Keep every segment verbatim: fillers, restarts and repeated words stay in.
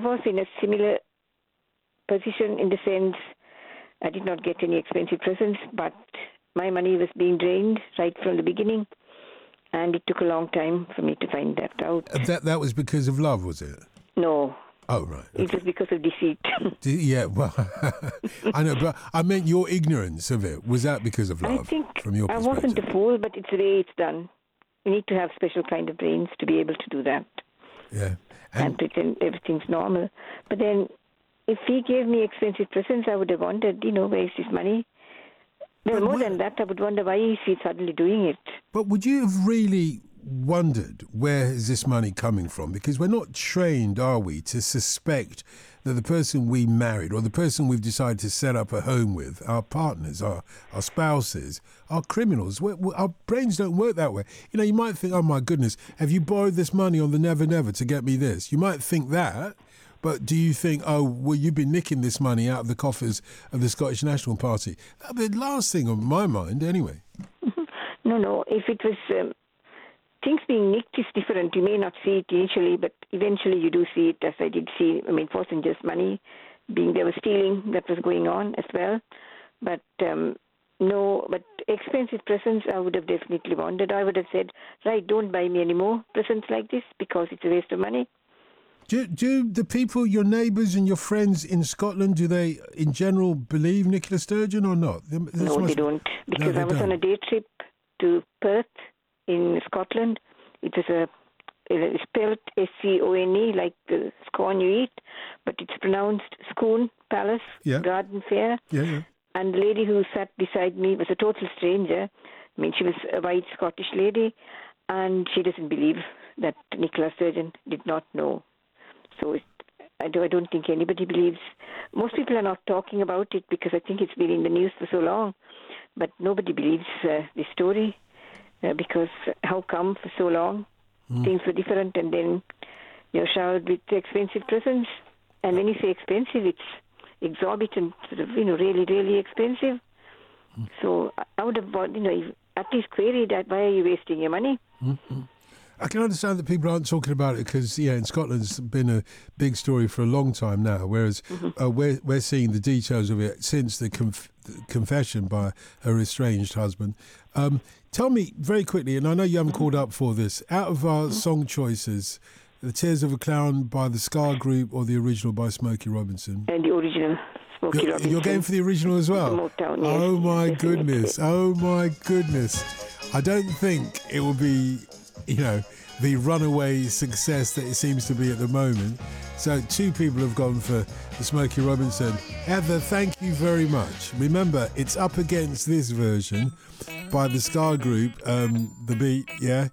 was in a similar position in the sense I did not get any expensive presents, but my money was being drained right from the beginning, and it took a long time for me to find that out. Uh, That that was because of love, was it? No. Oh, right. Okay. It was because of deceit. D- Yeah, well, I know, but I meant your ignorance of it. Was that because of love? I think from your I perspective? wasn't a fool, but it's the way it's done. You need to have special kind of brains to be able to do that Yeah. and, And, pretend everything's normal. But then, if he gave me expensive presents, I would have wondered, you know, where is his money? Well, But more what- than that, I would wonder why is he suddenly doing it. but would you have really wondered where is this money coming from? Because we're not trained, are we, to suspect that the person we married or the person we've decided to set up a home with, our partners, our, our spouses, are criminals. We're, we our brains don't work that way. You know, you might think, oh my goodness, have you borrowed this money on the Never Never to get me this? You might think that, but do you think, oh, well, you've been nicking this money out of the coffers of the Scottish National Party? That'd be the last thing on my mind anyway. No, no, if it was... Um, things being nicked is different. You may not see it initially, but eventually you do see it, as I did see. I mean, it wasn't just money being there was stealing that was going on as well. But um, no, but expensive presents, I would have definitely wanted. I would have said, right, don't buy me any more presents like this because it's a waste of money. Do, do the people, your neighbours and your friends in Scotland, do they in general believe Nicola Sturgeon or not? This No, must- they don't. Because they I was on don't. a day trip to Perth in Scotland. It was a it's spelled S C O N E, like the scone you eat, but it's pronounced Scone Palace Yeah. Garden Fair. Yeah, yeah. And the lady who sat beside me was a total stranger. I mean, she was a white Scottish lady, and she doesn't believe that Nicola Sturgeon did not know. So it, I, do, I don't think anybody believes. Most people are not talking about it because I think it's been in the news for so long, but nobody believes uh, the story uh, because how come for so long mm. things were different, and then you're showered with expensive presents. And when you say expensive, it's exorbitant, sort of, you know, really, really expensive. Mm. So I would have, you know, at least queried that, why are you wasting your money? Mm-hmm. I can understand that people aren't talking about it because, yeah, in Scotland it's been a big story for a long time now, whereas mm-hmm. uh, we're, we're seeing the details of it since the, conf- the confession by her estranged husband. Um, tell me very quickly, and I know you haven't mm-hmm. called up for this, out of our mm-hmm. song choices, The Tears of a Clown by the Scar Group or the original by Smokey Robinson? And the original. Smokey You're, Robinson. you're going for the original as well? Motown, yes. Oh, my goodness. Oh, my goodness. I don't think it will be, you know, the runaway success that it seems to be at the moment. So two people have gone for the Smokey Robinson. Heather, thank you very much. Remember, it's up against this version by the Scar Group, um, The Beat, yeah?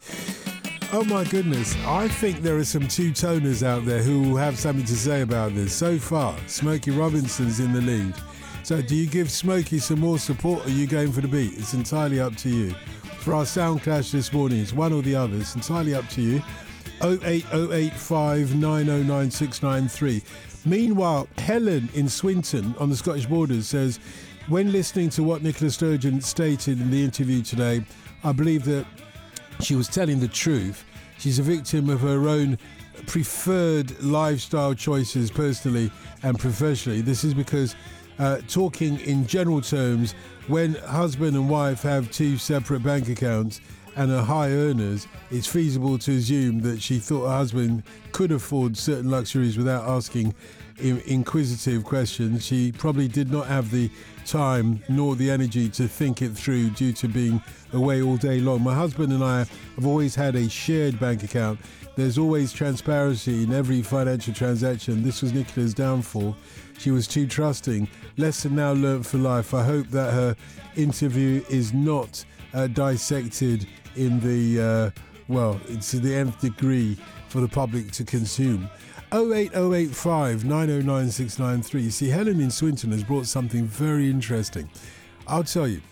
Oh my goodness, I think there are some two-toners out there who will have something to say about this. So far, Smokey Robinson's in the lead. So do you give Smokey some more support or are you going for The Beat? It's entirely up to you. For our sound clash this morning, it's one or the other. It's entirely up to you. oh eight oh eight five nine oh nine six nine three. Meanwhile, Helen in Swinton on the Scottish borders says, when listening to what Nicola Sturgeon stated in the interview today, I believe that she was telling the truth. She's a victim of her own preferred lifestyle choices personally and professionally. This is because uh, talking in general terms, when husband and wife have two separate bank accounts and are high earners, it's feasible to assume that she thought her husband could afford certain luxuries without asking inquisitive questions. She probably did not have the time nor the energy to think it through due to being away all day long. My husband and I have always had a shared bank account. There's always transparency in every financial transaction. This was Nicola's downfall. She was too trusting. Lesson now learnt for life. I hope that her interview is not uh, dissected in the, uh, well, it's to the nth degree for the public to consume. oh eight oh eight five nine oh nine six nine three. See, Helen in Swinton has brought something very interesting. I'll tell you,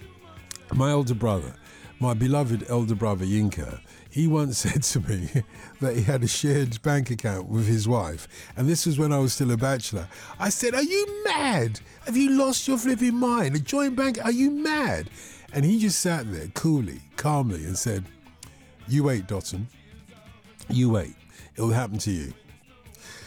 my elder brother, my beloved elder brother Yinka, he once said to me that he had a shared bank account with his wife, and this was when I was still a bachelor. I said, are you mad? Have you lost your flipping mind? A joint bank? Are you mad? And he just sat there coolly, calmly, and said, you wait, Dotton. You wait. It'll happen to you.